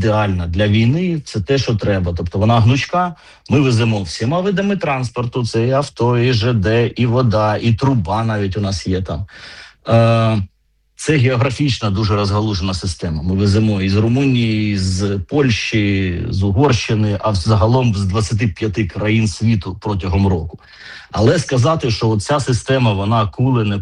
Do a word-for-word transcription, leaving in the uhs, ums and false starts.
ідеальна для війни, це те, що треба. Тобто вона гнучка, ми веземо всіма видами транспорту, це і авто, і ЖД, і вода, і труба навіть у нас є там. Е, це географічна дуже розгалужена система. Ми веземо із Румунії, з Польщі, з Угорщини, а загалом з двадцяти п'яти країн світу протягом року. Але сказати, що ця система, вона куле не